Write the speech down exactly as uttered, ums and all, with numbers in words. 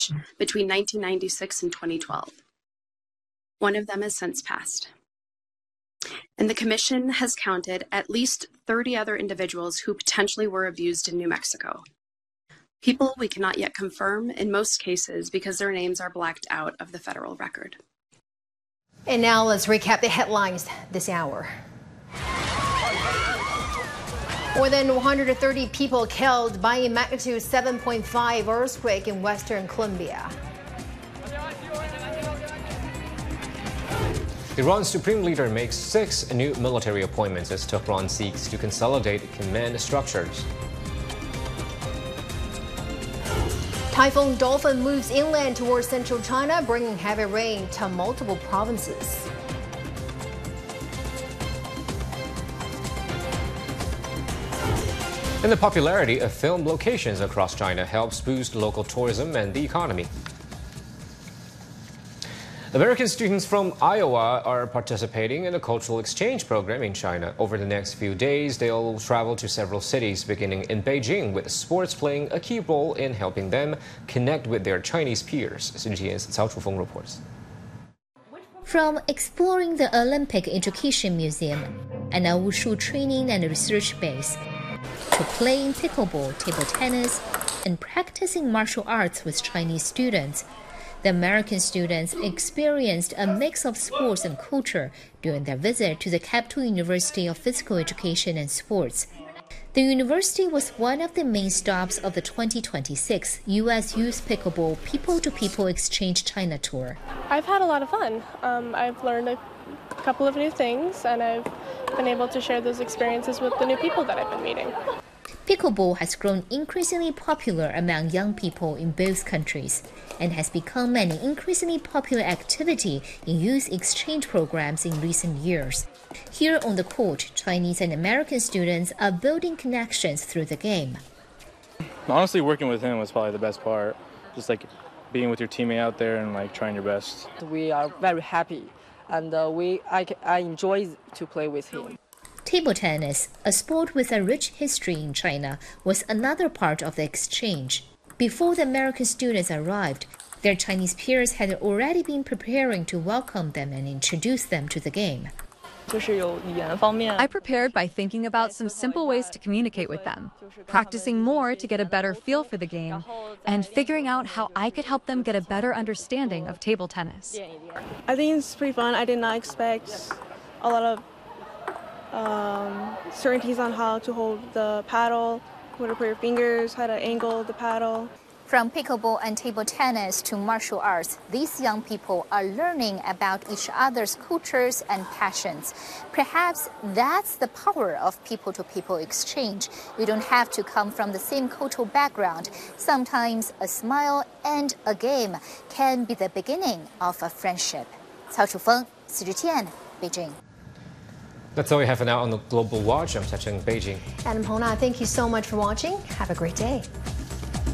between nineteen ninety-six and twenty twelve. One of them has since passed. And the Commission has counted at least thirty other individuals who potentially were abused in New Mexico. People we cannot yet confirm in most cases because their names are blacked out of the federal record. And now let's recap the headlines this hour. More than one hundred thirty people killed by a magnitude seven point five earthquake in western Colombia. Iran's supreme leader makes six new military appointments as Tehran seeks to consolidate command structures. Typhoon Dolphin moves inland towards central China, bringing heavy rain to multiple provinces. And the popularity of film locations across China helps boost local tourism and the economy. American students from Iowa are participating in a cultural exchange program in China. Over the next few days, they'll travel to several cities, beginning in Beijing, with sports playing a key role in helping them connect with their Chinese peers. C G T N's Cao Chufeng reports. From exploring the Olympic Education Museum and a wushu training and research base, to playing pickleball, table tennis, and practicing martial arts with Chinese students, the American students experienced a mix of sports and culture during their visit to the Capital University of Physical Education and Sports. The university was one of the main stops of the twenty twenty-six U S Youth Pickleball People-to-People Exchange China Tour. I've had a lot of fun. Um, I've learned a couple of new things, and I've been able to share those experiences with the new people that I've been meeting. Pickleball has grown increasingly popular among young people in both countries and has become an increasingly popular activity in youth exchange programs in recent years. Here on the court, Chinese and American students are building connections through the game. Honestly, working with him was probably the best part. Just like being with your teammate out there and like trying your best. We are very happy, and uh, we I, I enjoy to play with him. Table tennis, a sport with a rich history in China, was another part of the exchange. Before the American students arrived, their Chinese peers had already been preparing to welcome them and introduce them to the game. I prepared by thinking about some simple ways to communicate with them, practicing more to get a better feel for the game, and figuring out how I could help them get a better understanding of table tennis. I think it's pretty fun. I did not expect a lot of um, certainties on how to hold the paddle, where to put your fingers, how to angle the paddle. From pickleball and table tennis to martial arts, these young people are learning about each other's cultures and passions. Perhaps that's the power of people-to-people exchange. You don't have to come from the same cultural background. Sometimes a smile and a game can be the beginning of a friendship. Cao Chufeng, C G T N, Beijing. That's all we have for now on the Global Watch. I'm Cha-Cheng, Beijing. Adam Hona, thank you so much for watching. Have a great day.